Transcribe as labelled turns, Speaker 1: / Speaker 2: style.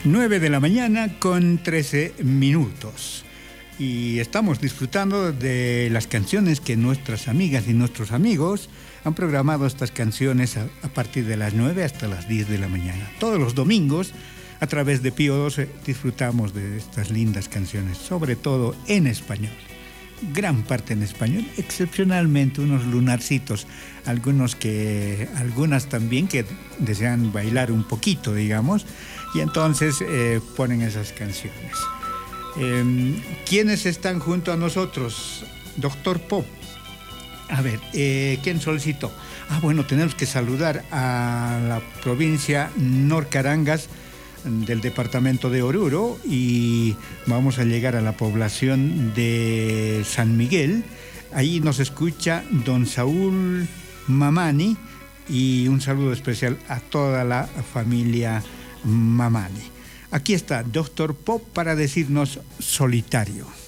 Speaker 1: 9 de la mañana con 13 minutos. Y estamos disfrutando de las canciones que nuestras amigas y nuestros amigos han programado estas canciones a partir de las 9 hasta las 10 de la mañana. Todos los domingos, a través de Pío 12, disfrutamos de estas lindas canciones, sobre todo en español. Gran parte en español, excepcionalmente unos lunarcitos, algunas también que desean bailar un poquito, digamos, y entonces ponen esas canciones. ¿Quiénes están junto a nosotros? Doctor Pop. A ver, ¿quién solicitó? Bueno, tenemos que saludar a la provincia Norcarangas del departamento de Oruro y vamos a llegar a la población de San Miguel. Ahí nos escucha don Saúl Mamani y un saludo especial a toda la familia Mamani. Aquí está Doctor Pop para decirnos Solitario.